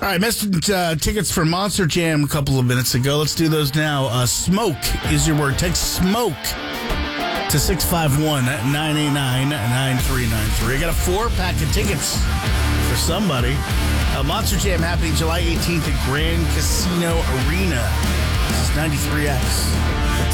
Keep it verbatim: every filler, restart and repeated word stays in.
All right, missed uh, tickets for Monster Jam a couple of minutes ago. Let's do those now. Uh, smoke is your word. Text smoke to six five one, nine eight nine, nine three nine three. I got a four-pack of tickets for somebody. Uh, Monster Jam happening July eighteenth at Grand Casino Arena. This is ninety-three X.